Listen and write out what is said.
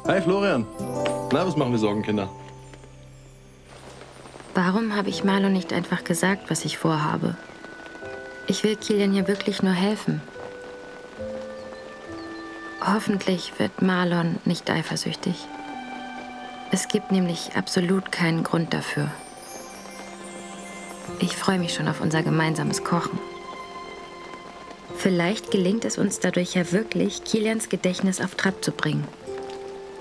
Hi Florian. Na, was machen wir Sorgenkinder? Warum habe ich Marlon nicht einfach gesagt, was ich vorhabe? Ich will Kilian ja wirklich nur helfen. Hoffentlich wird Marlon nicht eifersüchtig. Es gibt nämlich absolut keinen Grund dafür. Ich freue mich schon auf unser gemeinsames Kochen. Vielleicht gelingt es uns dadurch ja wirklich, Kilians Gedächtnis auf Trab zu bringen.